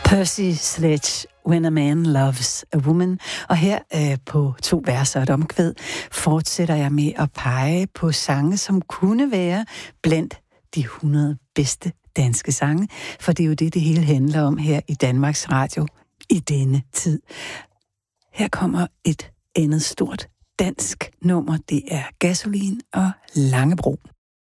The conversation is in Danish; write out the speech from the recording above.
Percy Sledge, When a Man Loves a Woman. Og her på 2 verser og et omkvæd fortsætter jeg med at pege på sange, som kunne være blandt de 100 bedste danske sange. For det er jo det hele handler om her i Danmarks Radio i denne tid. Her kommer et andet stort dansk nummer. Det er Gasolin og Langebro.